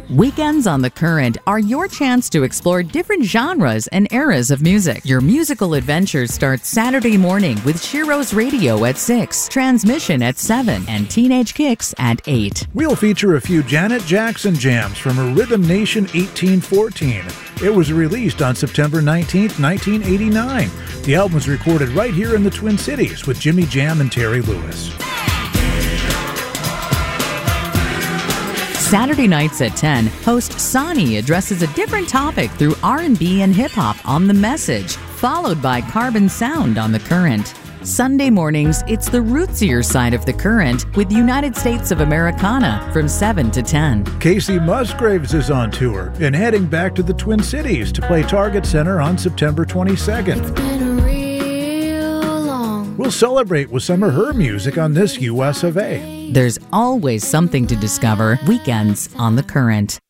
Weekends on the Current are your chance to explore different genres and eras of music. Your musical adventures start Saturday morning with Shiro's Radio at 6, Transmission at 7, and Teenage Kicks at 8. We'll feature a few Janet Jackson jams from a Rhythm Nation 1814. It was released on September 19, 1989. The album was recorded right here in the Twin Cities with Jimmy Jam and Terry Lewis. Saturday nights at 10, host Sonny addresses a different topic through R&B and hip-hop on The Message, followed by Carbon Sound on The Current. Sunday mornings, it's the rootsier side of The Current with United States of Americana from 7 to 10. Casey Musgraves is on tour and heading back to the Twin Cities to play Target Center on September 22nd. We'll celebrate with some of her music on this US of A. There's always something to discover. Weekends on The Current.